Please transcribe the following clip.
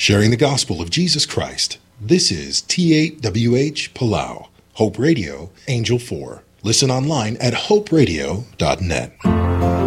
sharing the gospel of Jesus Christ. This is T8WH Palau, Hope Radio, Angel 4. Listen online at hoperadio.net.